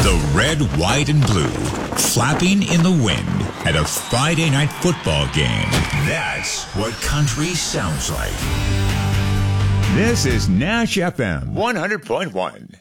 The red, white, and blue flapping in the wind at a Friday night football game. That's what country sounds like. This is Nash FM 100.1.